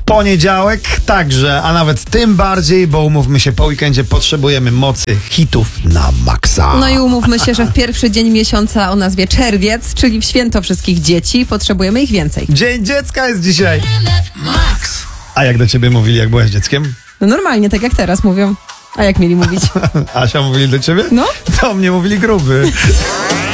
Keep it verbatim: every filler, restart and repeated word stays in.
poniedziałek także, a nawet tym bardziej, bo umówmy się, po weekendzie potrzebujemy mocy hitów na maksa. No i umówmy się, że w pierwszy dzień miesiąca o nazwie czerwiec, czyli w święto wszystkich dzieci, potrzebujemy ich więcej. Dzień dziecka jest dzisiaj. Max. A jak do ciebie mówili, jak byłeś dzieckiem? No normalnie, tak jak teraz mówią. A jak mieli mówić? Asia, mówili do ciebie? No. Do mnie mówili gruby.